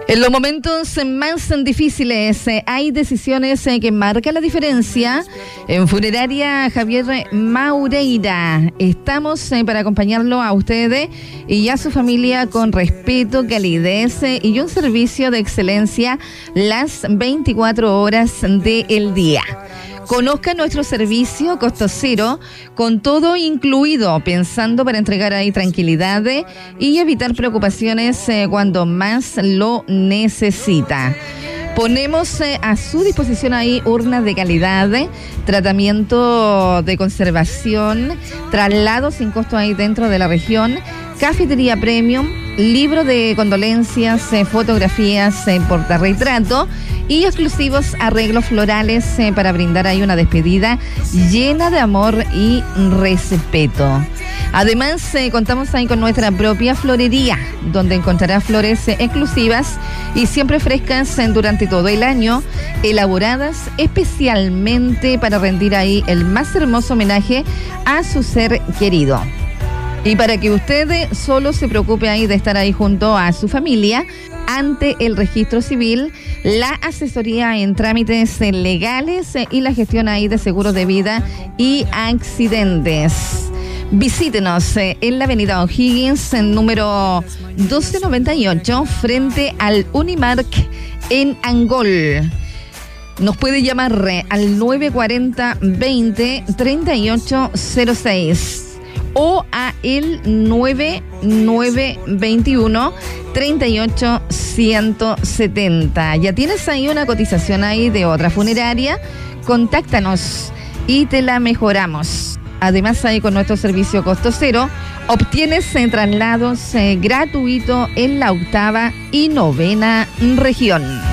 En los momentos más difíciles hay decisiones que marcan la diferencia. En Funeraria Javier Maureira estamos para acompañarlo a ustedes y a su familia con respeto, calidez y un servicio de excelencia las 24 horas del día. Conozca nuestro servicio costo cero, con todo incluido, pensando para entregar ahí tranquilidad y evitar preocupaciones cuando más lo necesita. Ponemos a su disposición ahí urnas de calidad, tratamiento de conservación, traslado sin costo ahí dentro de la región, cafetería premium, libro de condolencias, fotografías, portarretrato y exclusivos arreglos florales para brindar ahí una despedida llena de amor y respeto. Además, contamos ahí con nuestra propia florería, donde encontrará flores exclusivas y siempre frescas durante todo el año, elaboradas especialmente para rendir ahí el más hermoso homenaje a su ser querido. Y para que usted solo se preocupe ahí de estar ahí junto a su familia, ante el registro civil, la asesoría en trámites legales y la gestión ahí de seguros de vida y accidentes. Visítenos en la avenida O'Higgins, número 1298, frente al Unimark en Angol. Nos puede llamar al 940-20-3806 o a el 9921-38-170. ¿Ya tienes ahí una cotización ahí de otra funeraria? Contáctanos y te la mejoramos. Además, ahí con nuestro servicio costo cero, obtienes traslados gratuitos en la 8ª y 9ª región.